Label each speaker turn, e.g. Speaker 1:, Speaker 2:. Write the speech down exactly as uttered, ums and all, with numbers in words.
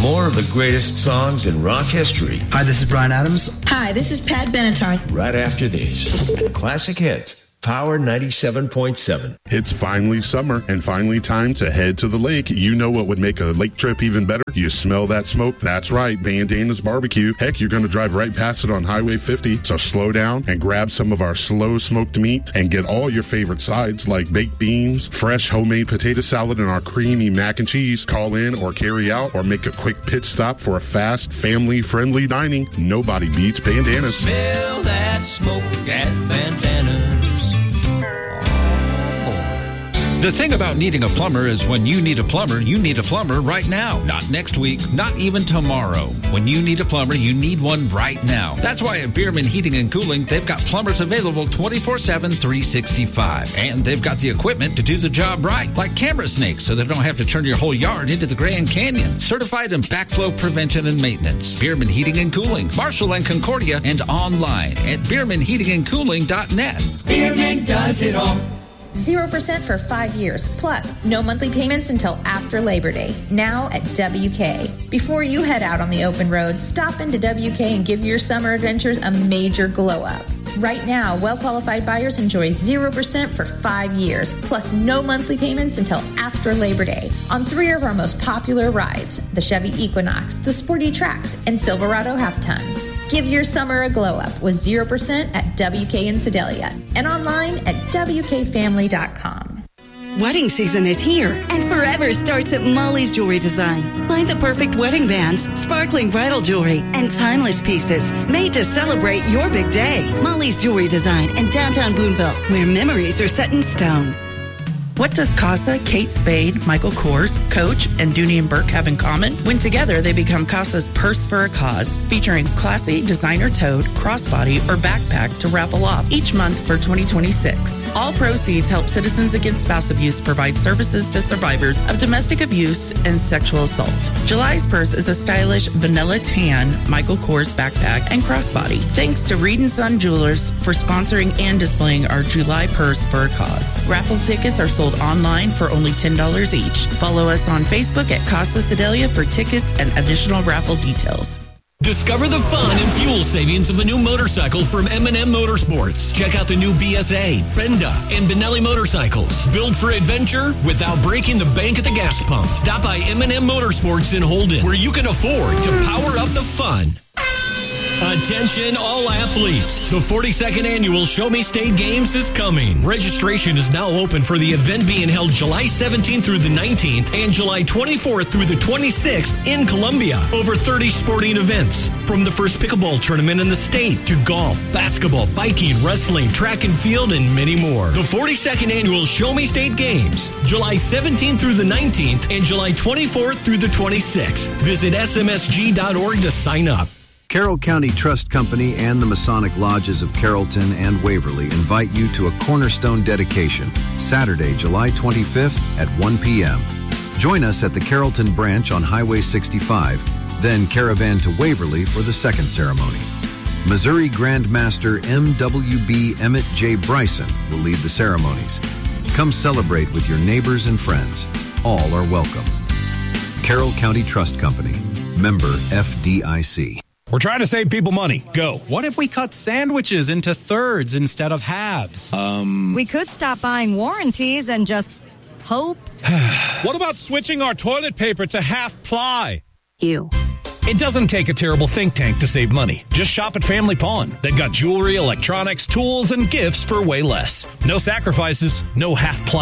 Speaker 1: More of the greatest songs in rock history.
Speaker 2: Hi, this is Bryan Adams.
Speaker 3: Hi, this is Pat Benatar.
Speaker 1: Right after this. Classic Hits. Power ninety-seven point seven.
Speaker 4: It's finally summer and finally time to head to the lake. You know what would make a lake trip even better? You smell that smoke? That's right, Bandana's Barbecue. Heck, you're going to drive right past it on Highway fifty. So slow down and grab some of our slow smoked meat and get all your favorite sides like baked beans, fresh homemade potato salad, and our creamy mac and cheese. Call in or carry out or make a quick pit stop for a fast, family-friendly dining. Nobody beats Bandana's.
Speaker 5: Smell that smoke at Bandana's.
Speaker 6: The thing about needing a plumber is when you need a plumber, you need a plumber right now. Not next week, not even tomorrow. When you need a plumber, you need one right now. That's why at Bierman Heating and Cooling, they've got plumbers available twenty-four seven, three sixty-five. And they've got the equipment to do the job right, like camera snakes, so they don't have to turn your whole yard into the Grand Canyon. Certified in backflow prevention and maintenance. Bierman Heating and Cooling, Marshall and Concordia, and online at bierman heating and cooling dot net.
Speaker 7: Bierman does it all.
Speaker 8: zero percent for five years, plus no monthly payments until after Labor Day, now at W K. Before you head out on the open road, stop into W K and give your summer adventures a major glow-up. Right now, well-qualified buyers enjoy zero percent for five years, plus no monthly payments until after Labor Day on three of our most popular rides, the Chevy Equinox, the Sporty Trax, and Silverado Half-Tons. Give your summer a glow-up with zero percent at W K in Sedalia and online at W K family dot com.
Speaker 9: Wedding season is here, and forever starts at Molly's Jewelry Design. Find the perfect wedding bands, sparkling bridal jewelry, and timeless pieces made to celebrate your big day. Molly's Jewelry Design in downtown Boonville, where memories are set in stone.
Speaker 10: What does CASA, Kate Spade, Michael Kors, Coach, and Dooney and Burke have in common? When together, they become CASA's Purse for a Cause, featuring classy, designer-toed, crossbody, or backpack to raffle off each month for twenty twenty-six. All proceeds help Citizens Against Spouse Abuse provide services to survivors of domestic abuse and sexual assault. July's purse is a stylish vanilla tan Michael Kors backpack and crossbody. Thanks to Reed and Son Jewelers for sponsoring and displaying our July Purse for a Cause. Raffle tickets are sold online for only ten dollars each. Follow us on Facebook at Casa Sedalia for tickets and additional raffle details.
Speaker 11: Discover the fun and fuel savings of a new motorcycle from M and M Motorsports. Check out the new B S A, Brenda, and Benelli motorcycles. Built for adventure without breaking the bank at the gas pump. Stop by M and M Motorsports in Holden, where you can afford to power up the fun. Attention all athletes. The forty-second annual Show Me State Games is coming. Registration is now open for the event being held July seventeenth through the nineteenth and July twenty-fourth through the twenty-sixth in Columbia. Over thirty sporting events, from the first pickleball tournament in the state to golf, basketball, biking, wrestling, track and field, and many more. The forty-second annual Show Me State Games, July seventeenth through the nineteenth and July twenty-fourth through the twenty-sixth. Visit S M S G dot org to sign up.
Speaker 12: Carroll County Trust Company and the Masonic Lodges of Carrollton and Waverly invite you to a cornerstone dedication, Saturday, July twenty-fifth at one p.m. Join us at the Carrollton branch on Highway sixty-five, then caravan to Waverly for the second ceremony. Missouri Grand Master M W B Emmett J. Bryson will lead the ceremonies. Come celebrate with your neighbors and friends. All are welcome. Carroll County Trust Company, member F D I C.
Speaker 13: We're trying to save people money. Go.
Speaker 14: What if we cut sandwiches into thirds instead of halves?
Speaker 13: Um.
Speaker 15: We could stop buying warranties and just hope.
Speaker 13: What about switching our toilet paper to half ply?
Speaker 15: Ew.
Speaker 13: It doesn't take a terrible think tank to save money. Just shop at Family Pawn. They've got jewelry, electronics, tools, and gifts for way less. No sacrifices, no half ply.